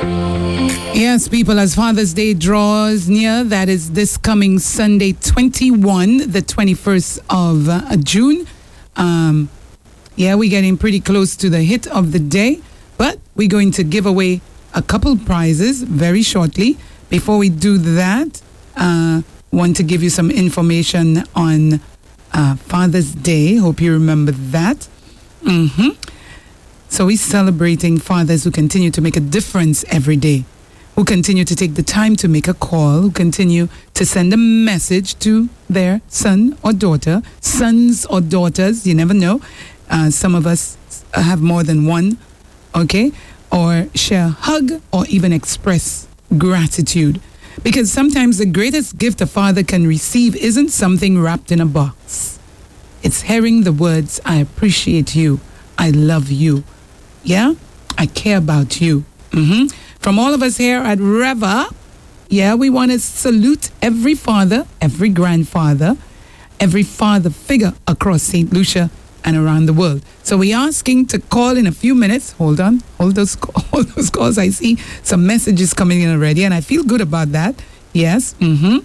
Yes, people, as Father's Day draws near, that is this coming Sunday, 21, the 21st of June. We're getting pretty close to the hit of the day, but we're going to give away a couple prizes very shortly. Before we do that, want to give you some information on Father's Day. Hope you remember that. So we're celebrating fathers who continue to make a difference every day, who continue to take the time to make a call, who continue to send a message to their son or daughter, sons or daughters, you never know. Some of us have more than one, okay? Or share a hug or even express gratitude. Because sometimes the greatest gift a father can receive isn't something wrapped in a box. It's hearing the words, I appreciate you, I love you, yeah? I care about you. From all of us here at Reva, we want to salute every father, every grandfather, every father figure across St. Lucia and around the world. So we're asking to call in a few minutes. Hold on. Hold those calls. I see some messages coming in already, and I feel good about that. Yes.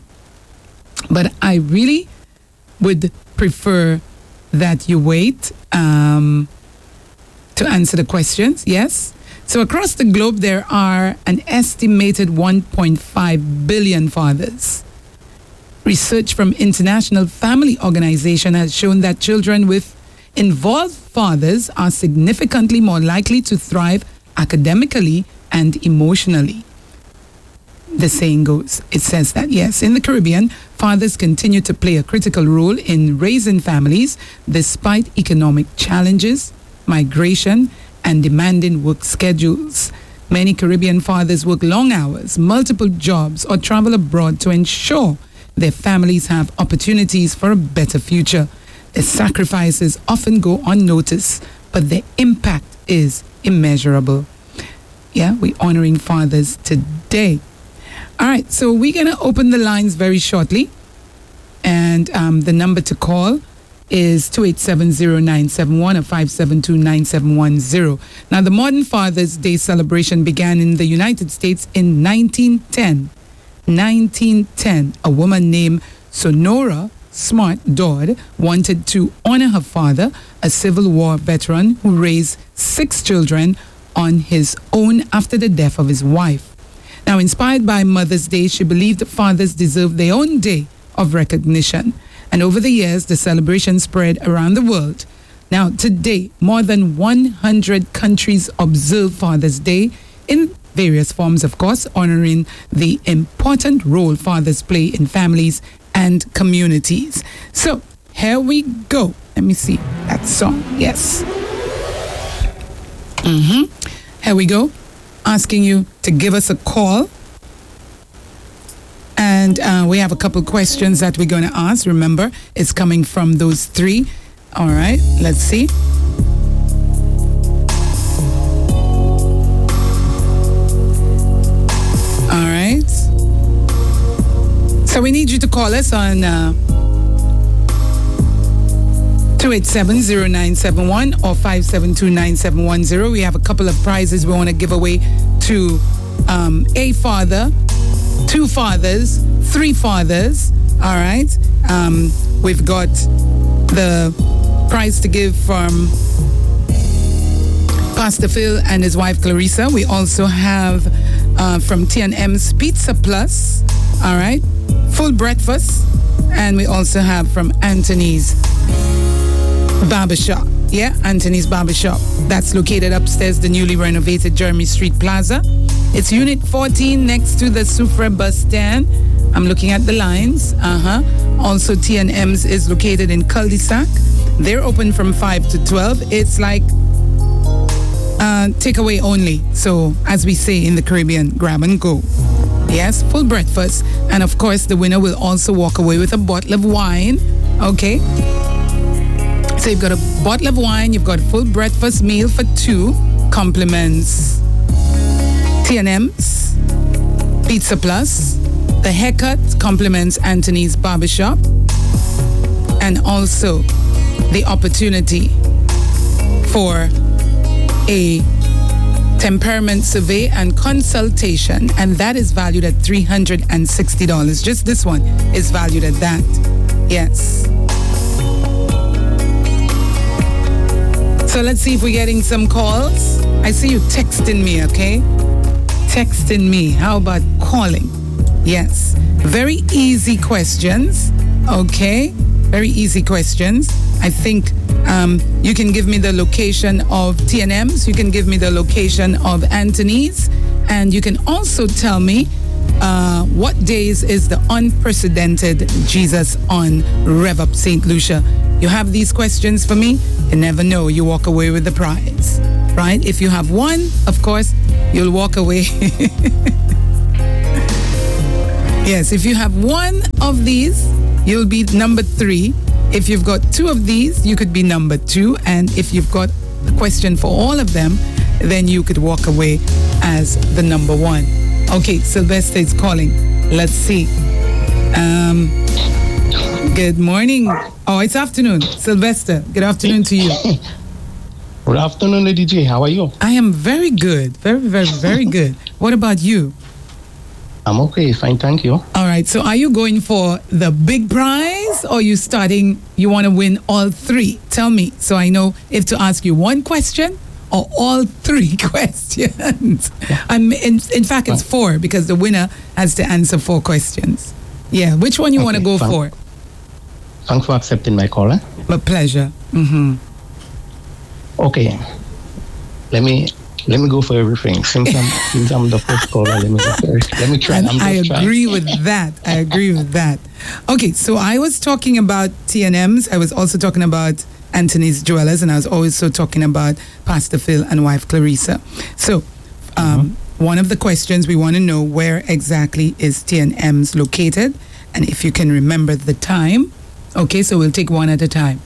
But I really would prefer that you wait to answer the questions. Yes. So across the globe, there are an estimated 1.5 billion fathers. Research from International Family Organization has shown that children with involved fathers are significantly more likely to thrive academically and emotionally. The saying goes, it says that, yes, in the Caribbean, fathers continue to play a critical role in raising families despite economic challenges, migration, and demanding work schedules. Many Caribbean fathers work long hours, multiple jobs, or travel abroad to ensure their families have opportunities for a better future. Their sacrifices often go unnoticed, but their impact is immeasurable. We're honoring fathers today. All right, so we're going to open the lines very shortly. And the number to call is 2870971 or 5729710. Now, the modern Father's Day celebration began in the United States in 1910. 1910, a woman named Sonora Smart Dodd wanted to honor her father, a Civil War veteran who raised 6 children on his own after the death of his wife. Now, inspired by Mother's Day, she believed that fathers deserve their own day of recognition. And over the years, the celebration spread around the world. Now, today, more than 100 countries observe Father's Day in various forms, of course, honoring the important role fathers play in families and communities. So, here we go. Let me see that song. Yes. Here we go. Asking you to give us a call. And we have a couple questions that we're going to ask. Remember, it's coming from those 3. All right, let's see. All right. So we need you to call us on 2870971 or 5729710. We have a couple of prizes we want to give away to a father, 2 fathers, 3 fathers. All right. We've got the prize to give from Pastor Phil and his wife Clarissa. We also have from T&M's Pizza Plus. All right. Full breakfast. And we also have from Anthony's Barbershop. Yeah, Anthony's Barbershop. That's located upstairs, the newly renovated Jeremy Street Plaza. It's Unit 14 next to the Soufrière bus stand. I'm looking at the lines. Also, T&M's is located in Cul-de-sac. They're open from 5 to 12. It's like takeaway only. So, as we say in the Caribbean, grab and go. Yes, full breakfast. And of course, the winner will also walk away with a bottle of wine. Okay. So you've got a bottle of wine, you've got a full breakfast meal for 2, compliments T&M's, Pizza Plus, the haircut compliments Anthony's Barbershop, and also the opportunity for a temperament survey and consultation, and that is valued at $360. Just this one is valued at that. Yes. So let's see if we're getting some calls. I see you texting me, okay? Texting me. How about calling? Yes. Very easy questions, okay? Very easy questions. I think you can give me the location of TNM's, you can give me the location of Anthony's, and you can also tell me what days is the unprecedented Jesus on Rev Up St. Lucia. You have these questions for me, you never know, you walk away with the prize, right? If you have one, of course, you'll walk away. Yes, if you have one of these, you'll be number 3. If you've got 2 of these, you could be number 2. And if you've got a question for all of them, then you could walk away as the number 1. Okay, Sylvester is calling. Let's see. Good morning. Oh, it's afternoon. Sylvester, good afternoon to you. Good afternoon, Lady J. How are you? I am very good. Very, very, very good. What about you? I'm okay. Fine, thank you. All right. So are you going for the big prize or you want to win all 3? Tell me so I know if to ask you one question or all 3 questions. In fact, it's 4 because the winner has to answer 4 questions. Yeah. Which one you want to go for? Thanks for accepting my call. My pleasure. Mm-hmm. Okay. Let me go for everything. Since I'm the first caller, let me go first. Let me try. I agree with that. I agree with that. Okay, so I was talking about TNM's. I was also talking about Anthony's Jewelers, and I was also talking about Pastor Phil and wife Clarissa. So, one of the questions we want to know, where exactly is TNM's located, and if you can remember the time. Okay, so we'll take one at a time.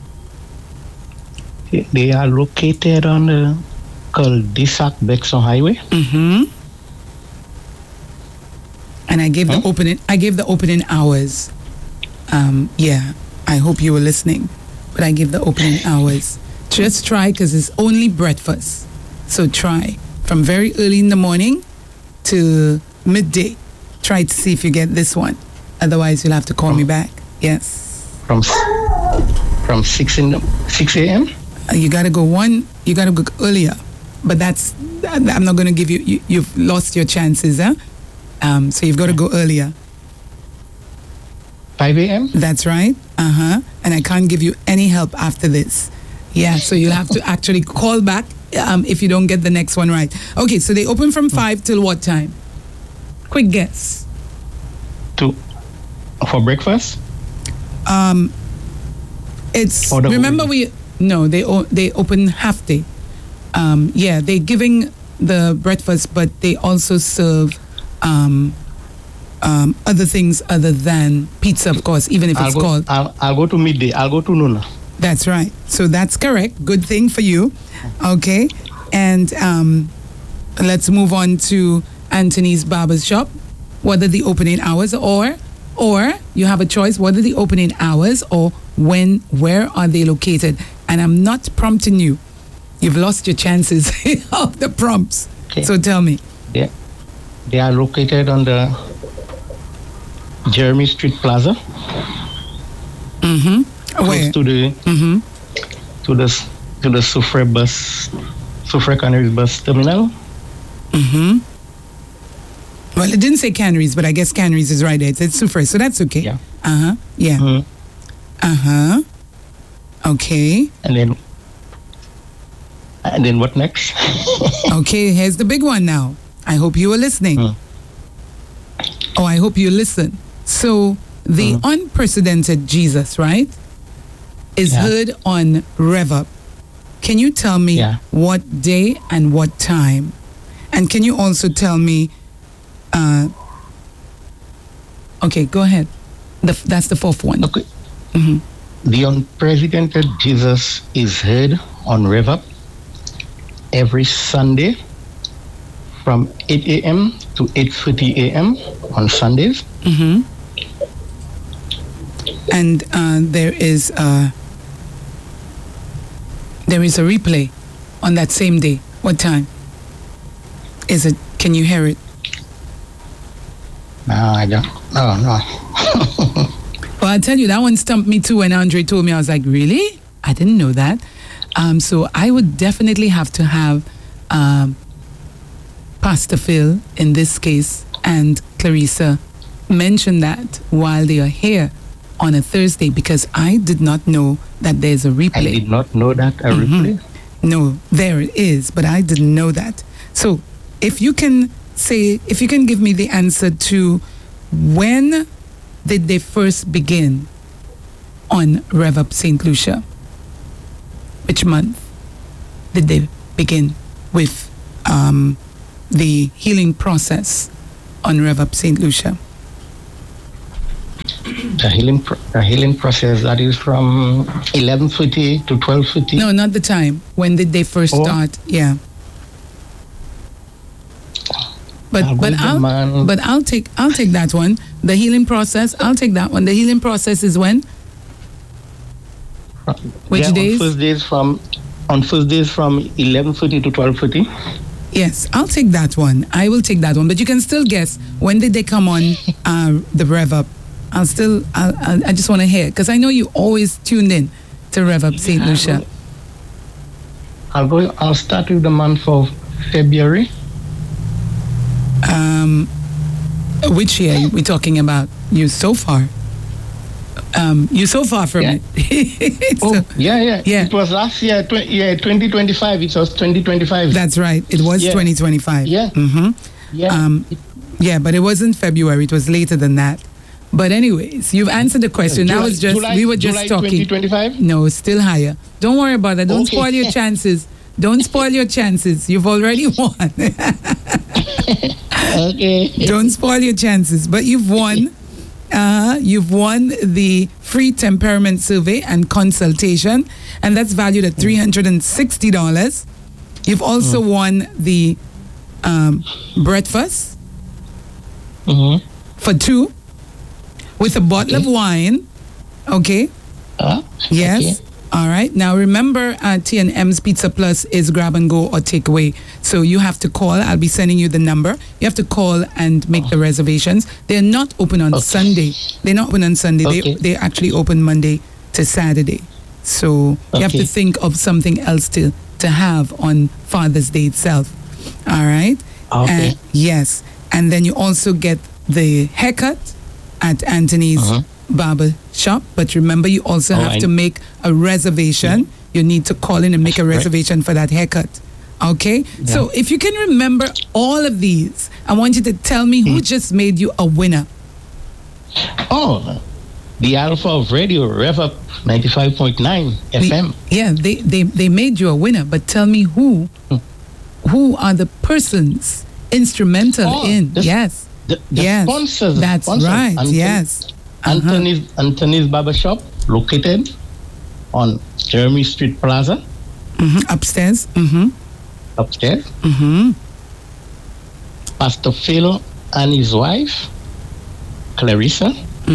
They are located on the Cul-de-sac Bexon Highway. Mm-hmm. And I gave the opening hours. Yeah, I hope you were listening. But I gave the opening hours. Just try, because it's only breakfast. So try from very early in the morning to midday. Try to see if you get this one. Otherwise, you'll have to call me back. Yes. From 6 a.m. You gotta go earlier. But I'm not going to give you, you've lost your chances, huh? So you've got to go earlier. 5 a.m.? That's right. And I can't give you any help after this. Yeah, so you'll have to actually call back if you don't get the next one right. Okay, so they open from 5 till what time? Quick guess. For breakfast? It's, remember they open half day. Yeah, they're giving the breakfast, but they also serve other things other than pizza, of course, even if called. I'll go to midday. I'll go to noon. That's right. So that's correct. Good thing for you. Okay. And let's move on to Anthony's Barber's Shop. What are the opening hours? Or you have a choice. What are the opening hours or where are they located? And I'm not prompting you. You've lost your chances of the prompts. Okay. So tell me. They are located on the Jeremy Street Plaza. Mm-hmm. Close to the to the Soufriere Canaries bus terminal. Mm-hmm. Well, it didn't say Canaries, but I guess Canaries is right there. It said Soufriere, so that's okay. Yeah. Uh-huh. Yeah. Mm-hmm. Uh-huh. Okay. And then what next? Okay, here's the big one now. I hope you were listening. Oh, I hope you listen. So the unprecedented Jesus, right, is heard on Rev Up. Can you tell me what day and what time? And can you also tell me, okay, go ahead. That's the 4th one. Okay. Mm-hmm. The unprecedented Jesus is heard on Rev Up every Sunday from 8 a.m. to 8:30 a.m. on Sundays. Mm-hmm. And there is a replay on that same day. What time? Is it? Can you hear it? No, I don't. No. Well, I'll tell you, that one stumped me too when Andre told me. I was like, really? I didn't know that. So I would definitely have to have Pastor Phil, in this case, and Clarissa mention that while they are here on a Thursday, because I did not know that there's a replay. I did not know that, a replay. No, there it is, but I didn't know that. So if you can give me the answer to when did they first begin on Rev Up St. Lucia? Which month did they begin with the healing process on Rev Up St. Lucia? The healing process, that is from 11:30 to 12:30. No, not the time. When did they first start? Yeah. But I'll take that one. The healing process, I'll take that one. The healing process is when? Which days? On Thursdays from 11:30 to 12:30. Yes, I'll take that one. I will take that one. But you can still guess, when did they come on the Rev Up? I just want to hear, because I know you always tuned in to Rev Up St. Lucia. I'll start with the month of February. Which year are we talking about? You're so far from it. Yeah. It was last year, 2025. It was 2025. That's right. It was 2025. Yeah. Yeah, but it wasn't February. It was later than that. But anyways, you've answered the question. We were just talking. 2025? No, still higher. Don't worry about that. Don't spoil your chances. Don't spoil your chances. You've already won. Okay. Don't spoil your chances. But you've won. You've won the free temperament survey and consultation, and that's valued at $360. You've also won the breakfast for two with a bottle of wine. Okay. Yes. Okay. All right. Now remember, T&M's Pizza Plus is grab and go or takeaway. So you have to call. I'll be sending you the number. You have to call and make the reservations. They're not open on Sunday. They're not open on Sunday. Okay. They actually open Monday to Saturday. So you have to think of something else to have on Father's Day itself. All right. Okay. Yes. And then you also get the haircut at Anthony's barber shop. But remember, you also have to make a reservation. You need to call in and make a reservation for that haircut. Okay? Yeah. So if you can remember all of these, I want you to tell me who just made you a winner. Oh, the Alpha of Radio, Rev Up 95.9 FM. Yeah, they made you a winner, but tell me who are the persons instrumental in. Yes. The sponsors. That's right. Yes. Anthony's Barbershop, located on Jeremy Street Plaza. Upstairs. Upstairs. Pastor Phil and his wife, Clarissa.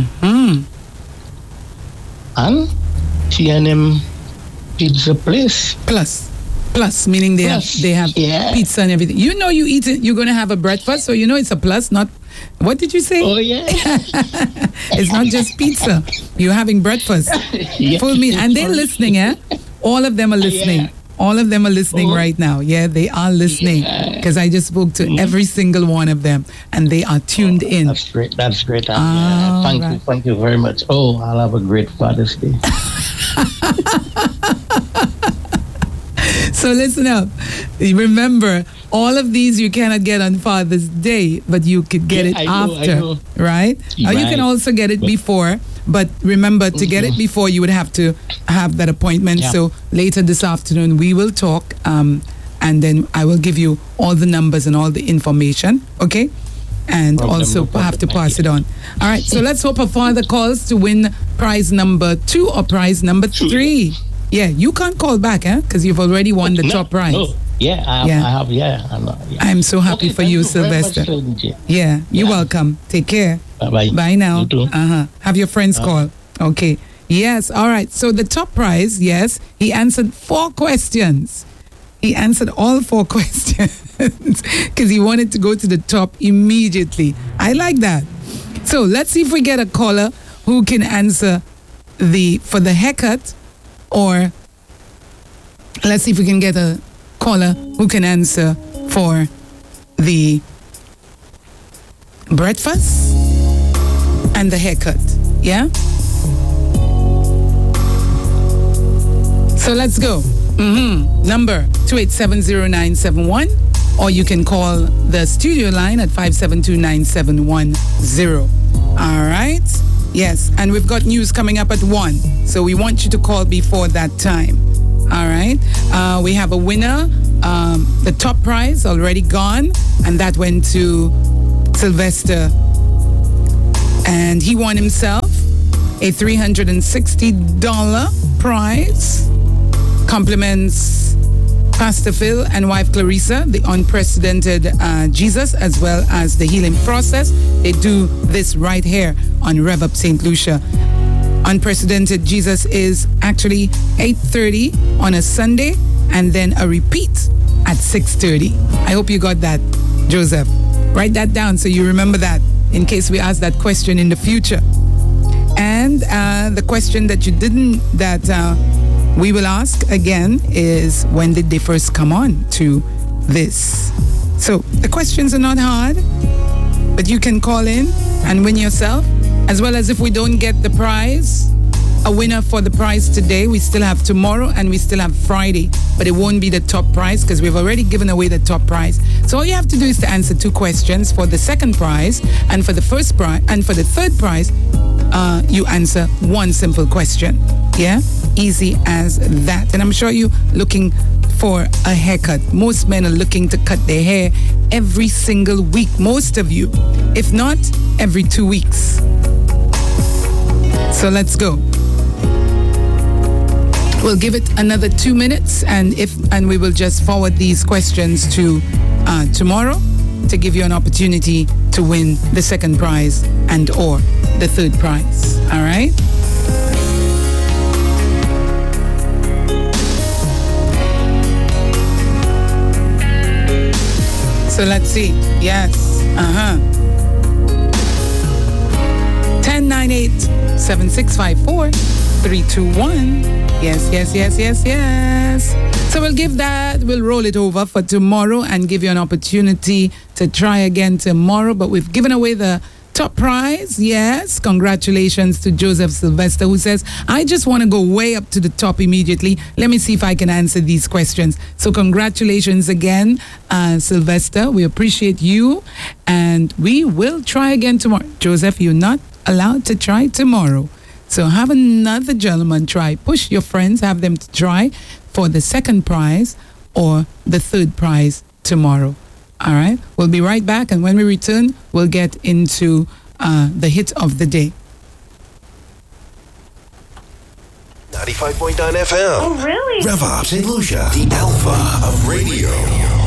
And T&M Pizza Place. Plus, meaning they have pizza and everything. You know, you eat it, you're going to have a breakfast, so you know it's a plus, not... What did you say? Oh, yeah. It's not just pizza. You're having breakfast. Full meal. And they're listening, eh? All of them are listening. Yeah. All of them are listening right now. Yeah, they are listening. Because I just spoke to every single one of them, and they are tuned in. That's great. Thank you very much. Oh, I'll have a great Father's Day. So listen up. Remember, all of these you cannot get on Father's Day, but you could get it after, I know. Right? Or you can also get it before, but remember, to get it before, you would have to have that appointment. Yeah. So later this afternoon, we will talk, and then I will give you all the numbers and all the information, okay? And also have to pass it on. All right, so let's hope a father calls to win prize number 2 or prize number 3. Yeah, you can't call back, because you've already won the top prize. No. Yeah, I have. I'm so happy for you, Sylvester. Yeah, you're welcome. Take care. Bye-bye. Bye now. You too. Have your friends call. Okay. Yes, all right. So the top prize, yes, he answered 4 questions. He answered all 4 questions. because he wanted to go to the top immediately. I like that. So let's see if we get a caller who can answer for the haircut, or let's see if we can get a caller who can answer for the breakfast and the haircut. Yeah? So let's go. Number 2870971, or you can call the studio line at 5729710. All right? Yes, and we've got news coming up at 1, so we want you to call before that time. All right? We have a winner. The top prize already gone, and that went to Sylvester. And he won himself a $360 prize. Compliments Pastor Phil and wife Clarissa, the unprecedented Jesus, as well as the healing process. They do this right here on Rev Up St. Lucia. Unprecedented Jesus is actually 8:30 on a Sunday, and then a repeat at 6:30. I hope you got that, Joseph. Write that down so you remember that in case we ask that question in the future. And the question that you didn't, that we will ask again is, when did they first come on to this? So the questions are not hard, but you can call in and win yourself, as well as if we don't get the prize, a winner for the prize today, we still have tomorrow and we still have Friday, but it won't be the top prize because we've already given away the top prize. So all you have to do is to answer 2 questions for the second prize, and for the first prize, and for the third prize, you answer 1 simple question. Yeah, easy as that. And I'm sure you're looking for a haircut. Most men are looking to cut their hair every single week, most of you, if not every 2 weeks. So let's go. We'll give it another 2 minutes, and we will just forward these questions to tomorrow to give you an opportunity to win the second prize and or the third prize. All right? So let's see. Yes. 1098-7654. 321. Yes. So we'll roll it over for tomorrow and give you an opportunity to try again tomorrow. But we've given away the top prize. Yes, congratulations to Joseph Sylvester, who says, I just want to go way up to the top immediately. Let me see if I can answer these questions. So congratulations again, Sylvester. We appreciate you, and we will try again tomorrow. Joseph, you're not allowed to try tomorrow. So have another gentleman try. Push your friends, have them try for the second prize or the third prize tomorrow. All right? We'll be right back, and when we return, we'll get into the hit of the day. 95.9 FM. Oh, really? Rev Up St. Lucia, the alpha of radio.